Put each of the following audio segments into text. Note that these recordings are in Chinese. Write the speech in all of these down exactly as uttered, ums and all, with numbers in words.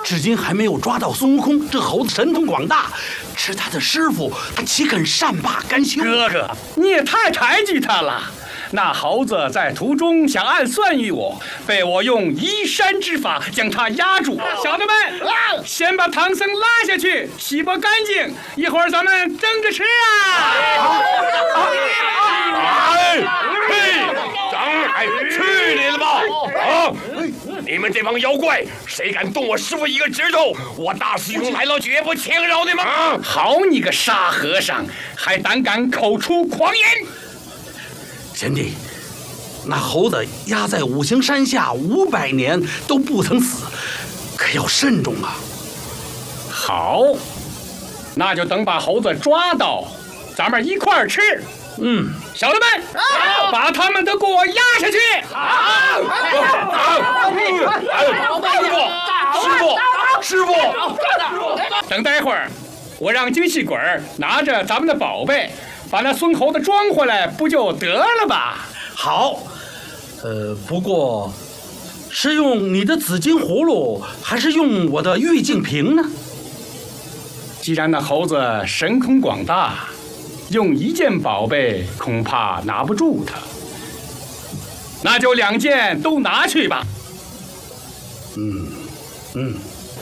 至今还没有抓到孙悟空。这猴子神通广大，是他的师傅，他岂肯善罢甘休？ 哥哥，你也太抬举他了。那猴子在途中想暗算于我，被我用移山之法将他压住。小的们，先把唐僧拉下去，洗拨干净，一会儿咱们蒸着吃啊！ 哎，嘿，张海，去你的吧！啊，你们这帮妖怪，谁敢动我师傅一个指头，我大师兄来了绝不轻饶你们！啊！ 好你个沙和尚，还胆敢口出狂言！ 贤弟，那猴子压在五行山下五百年都不曾死，可要慎重啊！ 好，那就等把猴子抓到，咱们一块儿吃。 嗯， 小的们，把他们都给我压下去！ 好，师傅，师傅，师傅， 等待会儿，我让精细鬼拿着咱们的宝贝，把那孙猴子装回来，不就得了吧？ 好，呃，不过是用你的紫金葫芦，还是用我的玉净瓶呢？ 既然那猴子神通广大，用一件宝贝恐怕拿不住他，那就两件都拿去吧。 嗯嗯。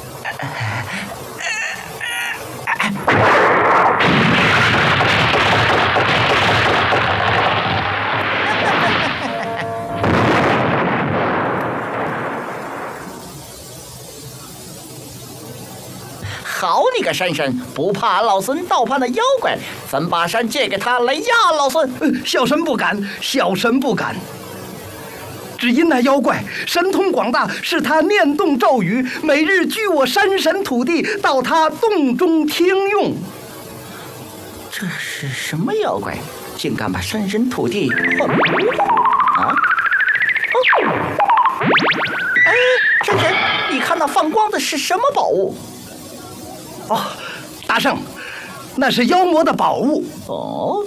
好你个山神，不怕老孙倒怕那妖怪，咱把山借给他来压老孙。 呃、小神不敢，小神不敢。只因那妖怪神通广大，是他念动咒语，每日居我山神土地，到他洞中听用。 这是什么妖怪，竟敢把山神土地换啊？哦，哎，山神，你看那放光的是什么宝物？ 哦，大圣，那是妖魔的宝物。 哦，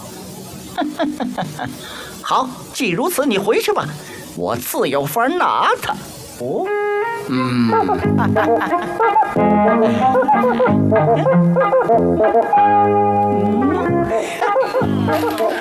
好，既如此，你回去吧，我自有法拿它。哦，嗯，嗯